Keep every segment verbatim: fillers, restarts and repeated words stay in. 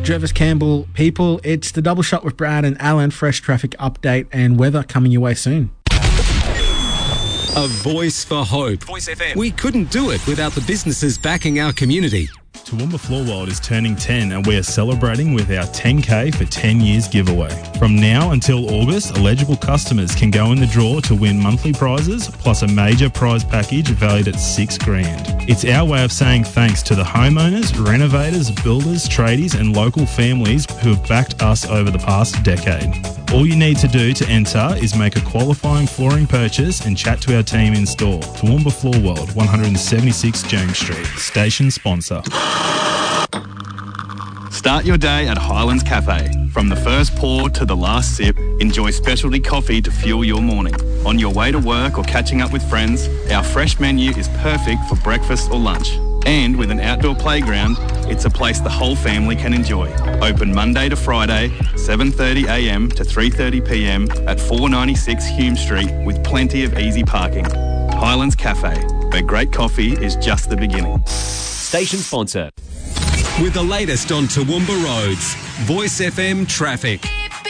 Jervis Campbell, people, it's the Double Shot with Brad and Alan. Fresh traffic update and weather coming your way soon. A voice for hope. Voice F M. We couldn't do it without the businesses backing our community. Toowoomba Floor World is turning ten and we are celebrating with our ten K for ten years giveaway. From now until August, eligible customers can go in the draw to win monthly prizes plus a major prize package valued at six grand. It's our way of saying thanks to the homeowners, renovators, builders, tradies and local families who have backed us over the past decade. All you need to do to enter is make a qualifying flooring purchase and chat to our team in store. Toowoomba Floor World, one seventy-six James Street. Station sponsor. Start your day at Highlands Cafe. From the first pour to the last sip, enjoy specialty coffee to fuel your morning. On your way to work or catching up with friends, our fresh menu is perfect for breakfast or lunch. And with an outdoor playground, it's a place the whole family can enjoy. Open Monday to Friday, seven thirty a m to three thirty p m at four ninety-six Hume Street with plenty of easy parking. Highlands Cafe, where great coffee is just the beginning. Station sponsor. With the latest on Toowoomba roads, Voice F M traffic.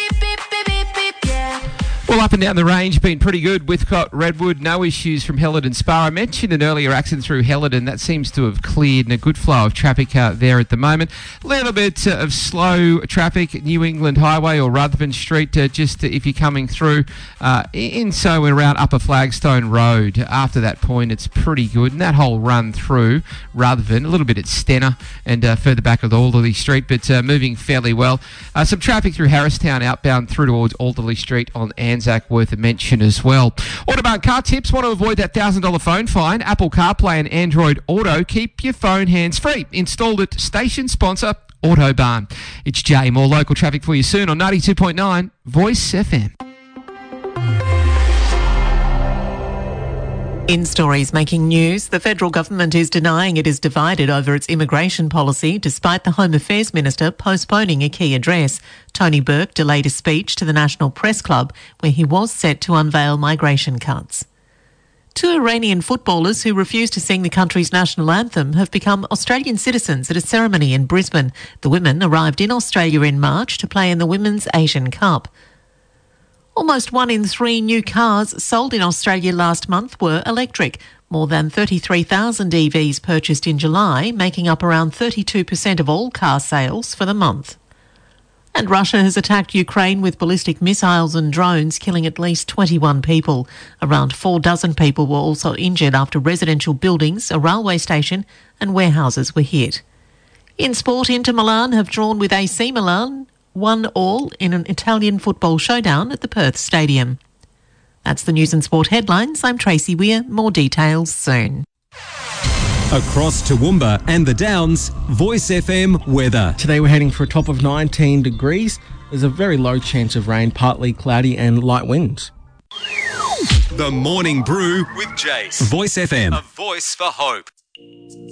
Well, up and down the range, been pretty good. Withcott, Redwood, no issues from Helidon Spa. I mentioned an earlier accident through Helidon. That seems to have cleared and a good flow of traffic uh, there at the moment. A little bit uh, of slow traffic, New England Highway or Rutherford Street, uh, just uh, if you're coming through uh, in so and around Upper Flagstone Road. After that point, it's pretty good. And that whole run through Rutherford, a little bit at Stenner and uh, further back at Alderley Street, but uh, moving fairly well. Uh, some traffic through Harristown outbound through towards Alderley Street on Anzac. Worth a mention as well. Autobahn car tips. Want to avoid that one thousand dollars phone fine? Apple CarPlay and Android Auto. Keep your phone hands-free. Installed at station sponsor Autobahn. It's Jay. More local traffic for you soon on ninety-two point nine Voice F M. In stories making news, the federal government is denying it is divided over its immigration policy despite the Home Affairs Minister postponing a key address. Tony Burke delayed a speech to the National Press Club where he was set to unveil migration cuts. Two Iranian footballers who refused to sing the country's national anthem have become Australian citizens at a ceremony in Brisbane. The women arrived in Australia in March to play in the Women's Asian Cup. Almost one in three new cars sold in Australia last month were electric. More than thirty-three thousand E Vs purchased in July, making up around thirty-two percent of all car sales for the month. And Russia has attacked Ukraine with ballistic missiles and drones, killing at least twenty-one people. Around four dozen people were also injured after residential buildings, a railway station and warehouses were hit. In sport, Inter Milan have drawn with A C Milan one all in an Italian football showdown at the Perth Stadium. That's the news and sport headlines. I'm Tracy Weir. More details soon. Across Toowoomba and the Downs, Voice F M weather. Today we're heading for a top of nineteen degrees. There's a very low chance of rain, partly cloudy and light winds. The Morning Brew with Jace. Voice F M. A voice for hope.